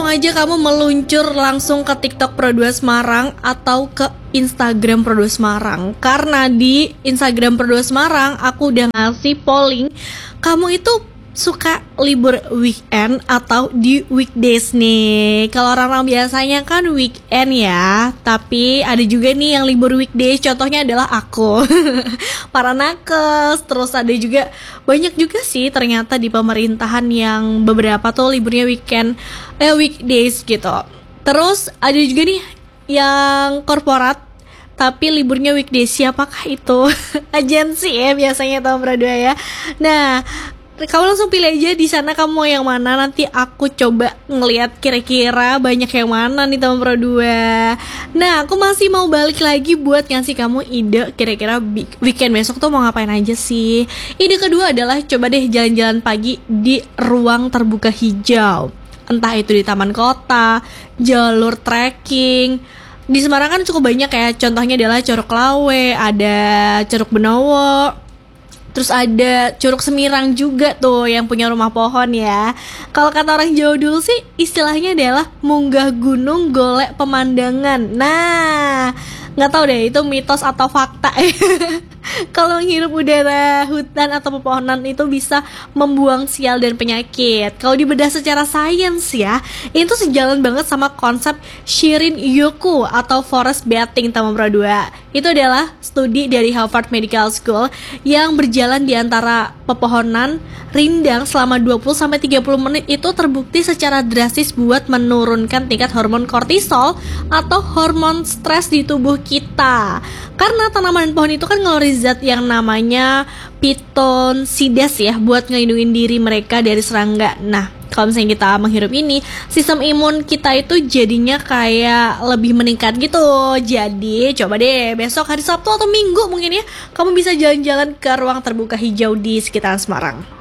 aja kamu meluncur langsung ke TikTok Pro2 Semarang atau ke Instagram Pro2 Semarang. Karena di Instagram Pro2 Semarang aku udah ngasih polling, kamu itu suka libur weekend atau di weekdays nih. Kalau orang-orang biasanya kan weekend ya, tapi ada juga nih yang libur weekdays. Contohnya adalah aku para nakes. Terus ada juga banyak juga sih ternyata di pemerintahan yang beberapa tuh liburnya weekdays gitu. Terus ada juga nih yang korporat tapi liburnya weekdays. Siapakah itu? Agensi ya biasanya tahun berdua ya. Nah, kamu langsung pilih aja di sana kamu mau yang mana. Nanti aku coba ngeliat kira-kira banyak yang mana nih teman Pro 2. Nah, aku masih mau balik lagi buat ngasih kamu ide kira-kira weekend besok tuh mau ngapain aja sih. Ide kedua adalah coba deh jalan-jalan pagi di ruang terbuka hijau. Entah itu di taman kota, jalur trekking. Di Semarang kan cukup banyak ya. Contohnya adalah Curug Lawe, ada Curug Benowo. Terus ada Curug Semirang juga tuh yang punya rumah pohon ya. Kalau kata orang Jawa dulu sih istilahnya adalah munggah gunung golek pemandangan. Nah, nggak tahu deh itu mitos atau fakta ya. Kalau menghirup udara hutan atau pepohonan itu bisa membuang sial dan penyakit. Kalau dibedah secara sains ya, itu sejalan banget sama konsep Shirin Yoku atau forest bathing teman Pro 2. Itu adalah studi dari Harvard Medical School yang berjalan di antara pepohonan rindang selama 20-30 menit itu terbukti secara drastis buat menurunkan tingkat hormon kortisol atau hormon stres di tubuh kita. Karena tanaman dan pohon itu kan ngeluarin zat yang namanya pitonsida ya buat ngelindungin diri mereka dari serangga. Nah, kalau misalnya kita menghirup ini, sistem imun kita itu jadinya kayak lebih meningkat gitu. Jadi coba deh besok hari Sabtu atau Minggu mungkin ya, kamu bisa jalan-jalan ke ruang terbuka hijau di sekitaran Semarang.